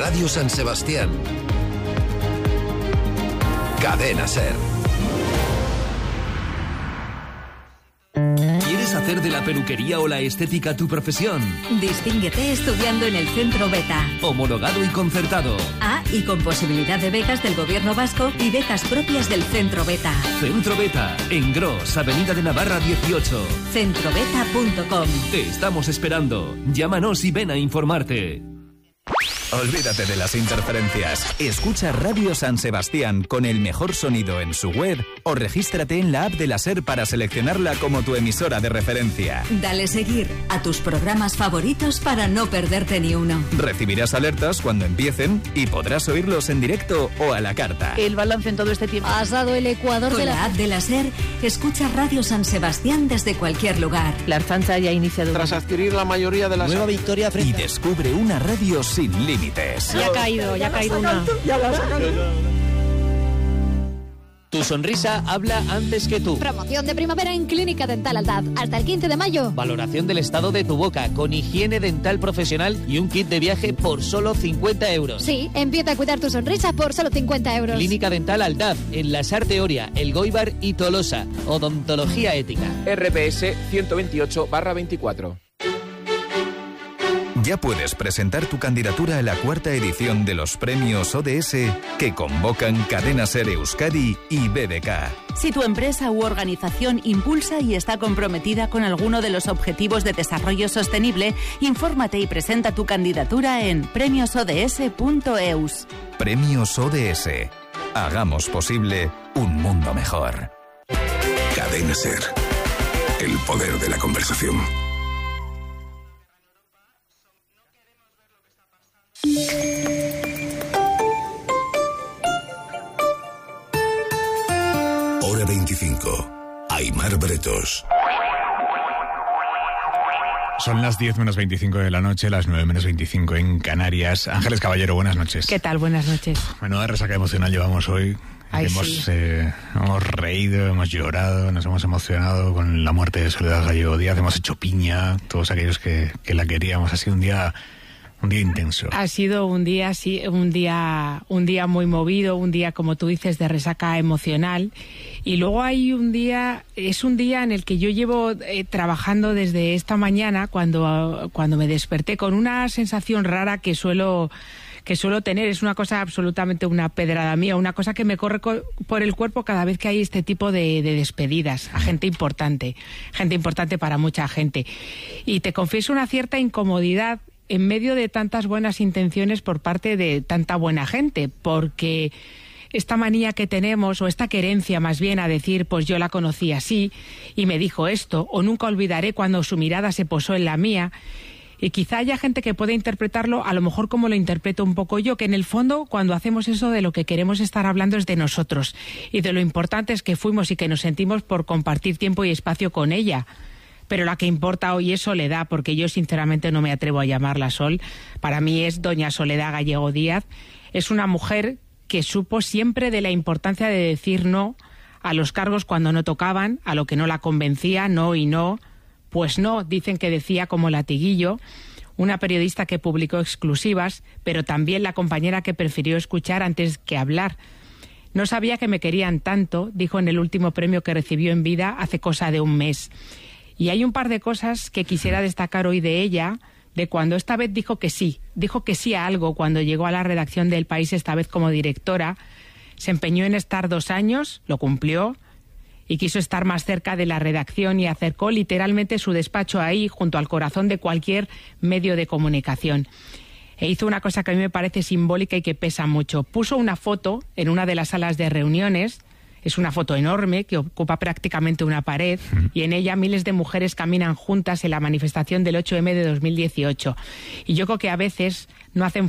Radio San Sebastián. Cadena SER. ¿Quieres hacer de la peluquería o la estética tu profesión? Distínguete estudiando en el Centro Beta. Homologado y concertado. Y con posibilidad de becas del Gobierno vasco y becas propias del Centro Beta. Centro Beta, en Gros, Avenida de Navarra 18. Centrobeta.com. Te estamos esperando. Llámanos y ven a informarte. Olvídate de las interferencias. Escucha Radio San Sebastián con el mejor sonido en su web o regístrate en la app de la SER para seleccionarla como tu emisora de referencia. Dale seguir a tus programas favoritos para no perderte ni uno. Recibirás alertas cuando empiecen y podrás oírlos en directo o a la carta. El balance en todo este tiempo. Has dado el ecuador con de la app de la SER, escucha Radio San Sebastián desde cualquier lugar. La Archancha ya ha iniciado. Tras adquirir la mayoría de las... Nueva victoria frente. Y descubre una radio sin límites. Ya ha caído una. Ya la sacan. Tu sonrisa habla antes que tú. Promoción de primavera en Clínica Dental Aldaz. Hasta el 15 de mayo. Valoración del estado de tu boca con higiene dental profesional y un kit de viaje por solo 50 euros. Sí, empieza a cuidar tu sonrisa por solo 50 euros. Clínica Dental Aldaz, en La Sarte Oria, El Goibar y Tolosa. Odontología ética. RPS 128/24. Ya puedes presentar tu candidatura a la 4ª edición de los premios ODS que convocan Cadena SER Euskadi y BBK. Si tu empresa u organización impulsa y está comprometida con alguno de los objetivos de desarrollo sostenible, infórmate y presenta tu candidatura en premiosods.eus. Premios ODS. Hagamos posible un mundo mejor. Cadena SER. El poder de la conversación. Hora 25. Aimar Bretos. Son las 10 menos 25 de la noche, las 9 menos 25 en Canarias. Ángeles Caballero, buenas noches. ¿Qué tal? Buenas noches. Menuda resaca emocional llevamos hoy. Hemos reído, hemos llorado, nos hemos emocionado con la muerte de Soledad Gallego Díaz, hemos hecho piña, todos aquellos que la queríamos. Ha sido un día intenso. Ha sido un día, sí, un día muy movido, un día, como tú dices, de resaca emocional. Y luego hay un día en el que yo llevo trabajando desde esta mañana, cuando me desperté, con una sensación rara que suelo tener. Es una cosa absolutamente una pedrada mía, una cosa que me corre por el cuerpo cada vez que hay este tipo de despedidas a gente importante para mucha gente. Y te confieso una cierta incomodidad en medio de tantas buenas intenciones por parte de tanta buena gente, porque esta manía que tenemos, o esta querencia más bien, a decir, pues yo la conocí así y me dijo esto, o nunca olvidaré cuando su mirada se posó en la mía. Y quizá haya gente que pueda interpretarlo a lo mejor como lo interpreto un poco yo, que en el fondo cuando hacemos eso, de lo que queremos estar hablando es de nosotros y de lo importantes que fuimos y que nos sentimos por compartir tiempo y espacio con ella. Pero la que importa hoy es Soledad, porque yo sinceramente no me atrevo a llamarla Sol. Para mí es doña Soledad Gallego Díaz. Es una mujer que supo siempre de la importancia de decir no a los cargos cuando no tocaban, a lo que no la convencía, no y no. Pues no, dicen que decía como latiguillo. Una periodista que publicó exclusivas, pero también la compañera que prefirió escuchar antes que hablar. No sabía que me querían tanto, dijo en el último premio que recibió en vida hace cosa de un mes. Y hay un par de cosas que quisiera destacar hoy de ella, de cuando esta vez dijo que sí a algo cuando llegó a la redacción del País, esta vez como directora. Se empeñó en estar 2 años, lo cumplió, y quiso estar más cerca de la redacción y acercó literalmente su despacho ahí, junto al corazón de cualquier medio de comunicación. E hizo una cosa que a mí me parece simbólica y que pesa mucho. Puso una foto en una de las salas de reuniones. Es una foto enorme que ocupa prácticamente una pared y en ella miles de mujeres caminan juntas en la manifestación del 8M de 2018. Y yo creo que a veces no hacen